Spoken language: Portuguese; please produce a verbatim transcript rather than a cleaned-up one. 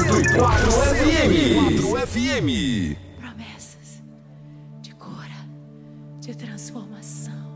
cento e quatro F M. quatro F M. Promessas de cura, de transformação.